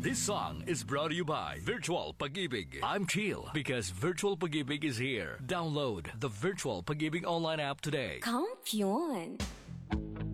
This song is brought to you by Virtual Pag-ibig. I'm chill because Virtual Pag-ibig is here. Download the Virtual Pag-ibig online app today. Kampiyon!